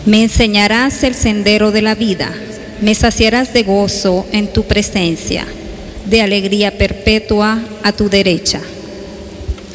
Me enseñarás el sendero de la vida, me saciarás de gozo en tu presencia, de alegría perpetua a tu derecha.